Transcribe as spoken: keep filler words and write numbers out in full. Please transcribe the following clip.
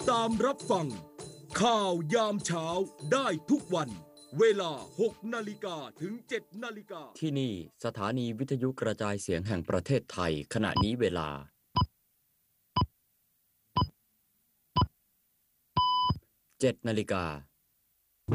ตามรับฟังข่าวยามเช้าได้ทุกวันเวลาหกนาฬิกาถึงเจ็ดนาฬิกาที่นี่สถานีวิทยุกระจายเสียงแห่งประเทศไทยขณะนี้เวลาเจ็ดนาฬิกา